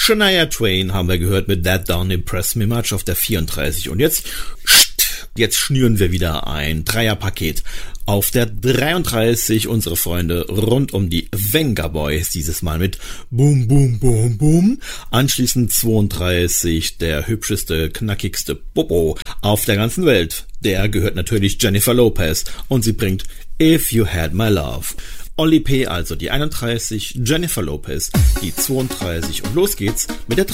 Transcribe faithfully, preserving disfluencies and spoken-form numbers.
Shania Twain haben wir gehört mit That Don't Impress Me Much auf der vierunddreißig. Und jetzt, jetzt schnüren wir wieder ein Dreierpaket. Auf der dreiunddreißig unsere Freunde rund um die Venga Boys, dieses Mal mit Boom, Boom, Boom, Boom. Anschließend zweiunddreißig der hübscheste, knackigste Popo auf der ganzen Welt. Der gehört natürlich Jennifer Lopez und sie bringt If You Had My Love. Oli P., also die einunddreißig, Jennifer Lopez, die zweiunddreißig und los geht's mit der